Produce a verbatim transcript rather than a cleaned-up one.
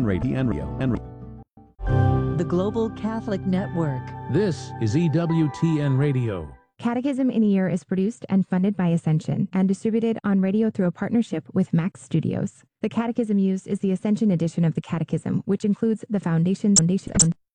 Radio and Radio and The Global Catholic Network. This is E W T N Radio. Catechism in a Year is produced and funded by Ascension and distributed on radio through a partnership with Max Studios. The catechism used is the Ascension edition of the Catechism, which includes the Foundation Foundation.